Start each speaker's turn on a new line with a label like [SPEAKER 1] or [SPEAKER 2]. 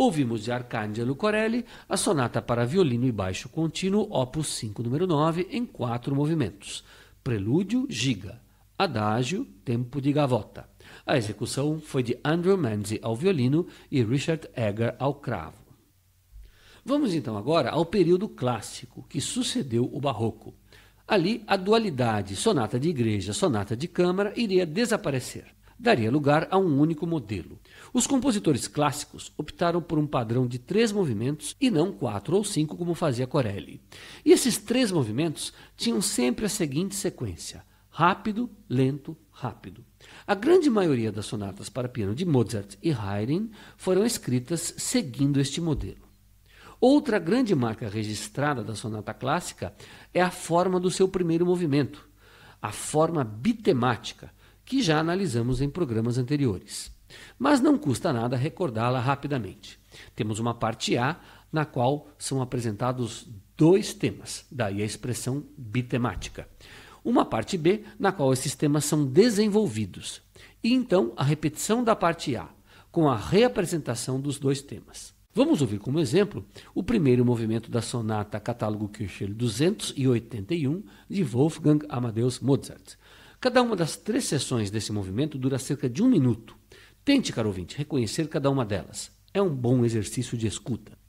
[SPEAKER 1] Ouvimos de Arcangelo Corelli a sonata para violino e baixo contínuo, opus 5, número 9, em 4 movimentos. Prelúdio, giga. Adágio, tempo de gavota. A execução foi de Andrew Manzi ao violino e Richard Egger ao cravo. Vamos então agora ao período clássico, que sucedeu o barroco. Ali, a dualidade sonata de igreja, sonata de câmara iria desaparecer. Daria lugar a um único modelo. Os compositores clássicos optaram por um padrão de 3 movimentos e não 4 ou 5 como fazia Corelli. E esses 3 movimentos tinham sempre a seguinte sequência: rápido, lento, rápido. A grande maioria das sonatas para piano de Mozart e Haydn foram escritas seguindo este modelo. Outra grande marca registrada da sonata clássica é a forma do seu primeiro movimento, a forma bitemática, que já analisamos em programas anteriores. Mas não custa nada recordá-la rapidamente. Temos uma parte A, na qual são apresentados 2 temas, daí a expressão bitemática. Uma parte B, na qual esses temas são desenvolvidos. E então a repetição da parte A, com a reapresentação dos 2 temas. Vamos ouvir como exemplo o primeiro movimento da sonata Catálogo Köchel 281 de Wolfgang Amadeus Mozart. Cada uma das 3 sessões desse movimento dura cerca de 1 minuto. Tente, caro ouvinte, reconhecer cada uma delas. É um bom exercício de escuta.